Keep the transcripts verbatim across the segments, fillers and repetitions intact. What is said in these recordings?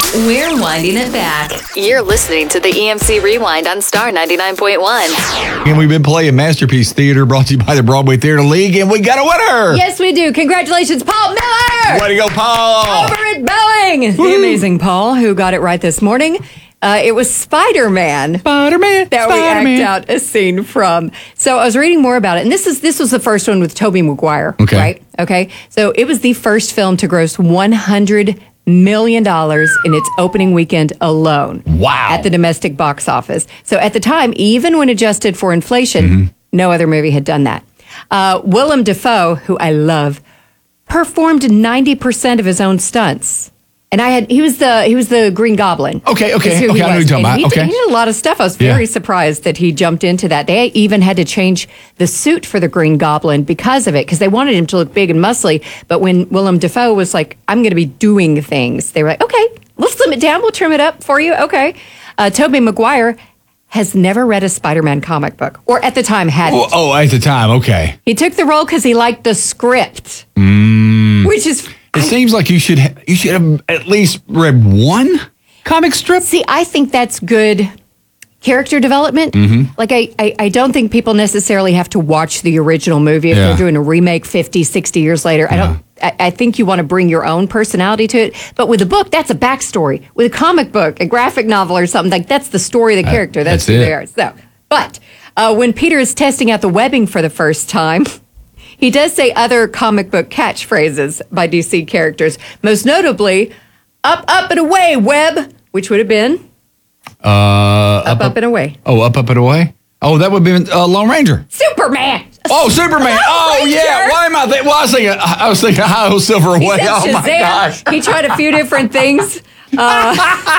We're winding it back. You're listening to the E M C Rewind on Star ninety-nine point one. And we've been playing Masterpiece Theater, brought to you by the Broadway Theater League, and we got a winner! Yes, we do. Congratulations, Paul Miller! Way to go, Paul! Over at Boeing! Woo. The amazing Paul, who got it right this morning. Uh, it was Spider-Man. Spider-Man. That Spider-Man. we act out a scene from. So I was reading more about it, and this is this was the first one with Tobey Maguire. Okay. Right? Okay. So it was the first film to gross one hundred million dollars in its opening weekend alone. Wow. At the domestic box office. So at the time, even when adjusted for inflation, Mm-hmm. no other movie had done that. Uh, Willem Dafoe, who I love, performed ninety percent of his own stunts. And I had he was the he was the Green Goblin. Okay, okay, is who okay, he I know was. who you're talking And about. He, Okay. did, he did a lot of stuff. I was very Yeah. surprised that he jumped into that. They even had to change the suit for the Green Goblin because of it, because they wanted him to look big and muscly. But when Willem Dafoe was like, "I'm going to be doing things," they were like, "Okay, we'll slim it down. We'll trim it up for you." Okay. Uh, Tobey Maguire has never read a Spider-Man comic book, or at the time hadn't. Oh, oh, at the time, okay. He took the role because he liked the script, Mm. which is. It seems like you should ha- you should have at least read one comic strip. See, I think that's good character development. Mm-hmm. Like, I, I, I don't think people necessarily have to watch the original movie if Yeah. they're doing a remake fifty, sixty years later. I don't. I, I think you want to bring your own personality to it. But with a book, that's a backstory. With a comic book, a graphic novel or something, like that's the story of the character. That's, that's who it. they are. So, but uh, when Peter is testing out the webbing for the first time, he does say other comic book catchphrases by D C characters, most notably, up, up, and away, web, which would have been Uh, up, up, and away. Oh, up, up and away. Oh, that would have been uh, Lone Ranger. Superman! Oh, Superman. Oh, Ranger. yeah. Why am I thinking? Well, I was thinking, I was thinking Hi Ho Silver He Away. said Oh, my Shazam. gosh. He tried a few different things. Uh,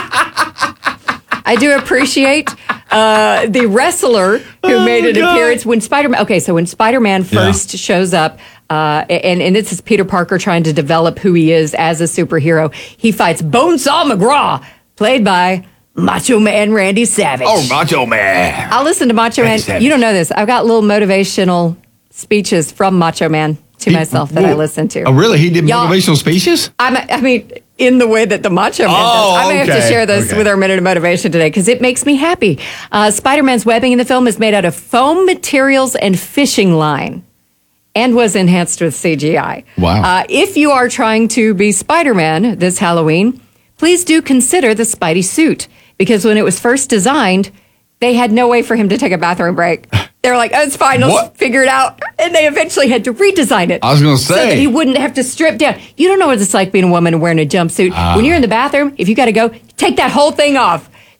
I do appreciate uh, the wrestler who Oh, made an God. appearance when Spider-Man. Okay, so when Spider-Man first shows up, uh, and and this is Peter Parker trying to develop who he is as a superhero. He fights Bonesaw McGraw, played by Macho Man Randy Savage. Oh, Macho Man. I'll listen to Macho Man. Randy Savage. You don't know this. I've got little motivational speeches from Macho Man to He- myself that I whoa. listen to. Oh, really? He did Y'all- motivational speeches? I'm, I mean, in the way that the Macho Man Oh, does. I may have to okay, share this okay. with our Minute of Motivation today because it makes me happy. Uh, Spider-Man's webbing in the film is made out of foam materials and fishing line and was enhanced with C G I. Wow. Uh, if you are trying to be Spider-Man this Halloween, please do consider the Spidey suit because when it was first designed, they had no way for him to take a bathroom break. They were like, oh, it's fine. Let's What? figure it out. And they eventually had to redesign it. I was gonna So that say. he wouldn't have to strip down. You don't know what it's like being a woman and wearing a jumpsuit. Ah. When you're in the bathroom, if you got to go, take that whole thing off.